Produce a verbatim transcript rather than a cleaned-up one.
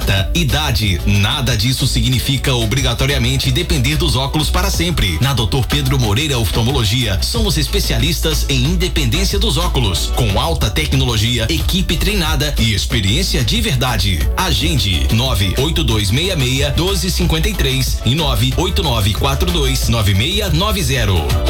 Idade, nada disso significa obrigatoriamente depender dos óculos para sempre. Na doutor Pedro Moreira Oftalmologia, somos especialistas em independência dos óculos, com alta tecnologia, equipe treinada e experiência de verdade. Agende nove oito dois seis seis, um dois cinco três e nove oito nove quatro dois nove seis nove zero.